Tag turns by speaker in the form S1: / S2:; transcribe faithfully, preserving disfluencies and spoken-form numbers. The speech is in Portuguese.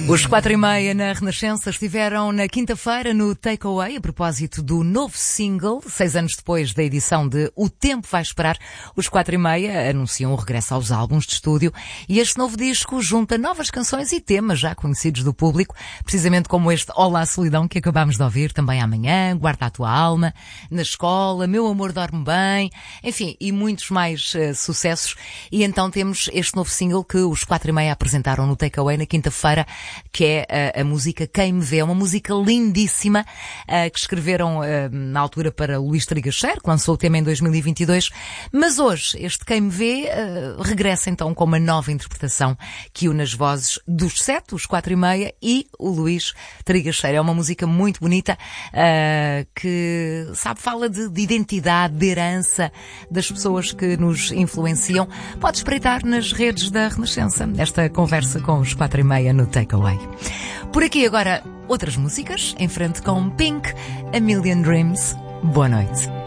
S1: Os quatro e meia na Renascença estiveram na quinta-feira no Takeaway, a propósito do novo single. Seis anos depois da edição de O Tempo Vai Esperar, os quatro e meia anunciam o regresso aos álbuns de estúdio e este novo disco junta novas canções e temas já conhecidos do público, precisamente como este Olá Solidão que acabámos de ouvir, também amanhã, Guarda a Tua Alma, Na Escola, Meu Amor Dorme Bem, enfim, e muitos mais uh, sucessos. E então temos este novo single que os quatro e meia apresentaram no Takeaway na quinta-feira, que é a, a música Quem Me Vê, uma música lindíssima uh, que escreveram uh, na altura para Luís Trigacheiro, que lançou o tema em dois mil e vinte e dois, mas hoje este Quem Me Vê uh, regressa então com uma nova interpretação que une as vozes dos sete, os quatro e meia e o Luís Trigacheiro. É uma música muito bonita uh, que, sabe, fala de, de identidade, de herança das pessoas que nos influenciam. Pode espreitar nas redes da Renascença esta conversa com os quatro e meia no Takeaway. Por aqui agora outras músicas, em frente com Pink, A Million Dreams. Boa noite.